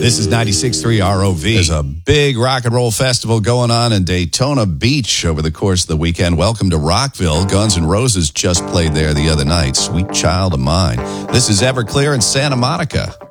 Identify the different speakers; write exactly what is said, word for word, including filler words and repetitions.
Speaker 1: This is ninety-six point three R O V. There's a big rock and roll festival going on in Daytona Beach over the course of the weekend. Welcome to Rockville. Guns N' Roses just played there the other night. Sweet Child of Mine. This is Everclear in Santa Monica.